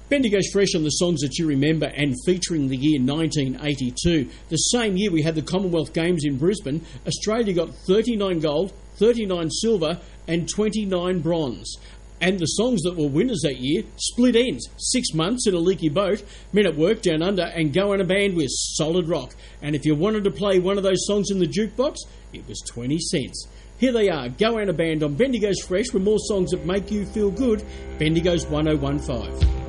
Bendigo's fresh on the songs that you remember and featuring the year 1982. The same year we had the Commonwealth Games in Brisbane. Australia got 39 gold, 39 silver and 29 bronze. And the songs that were winners that year, Split Ends, 6 Months in a Leaky Boat, Men at Work Down Under and Go in a Band with Solid Rock. And if you wanted to play one of those songs in the jukebox, it was 20 cents. Here they are, Go in a Band on Bendigo's Fresh with more songs that make you feel good. Bendigo's 1015.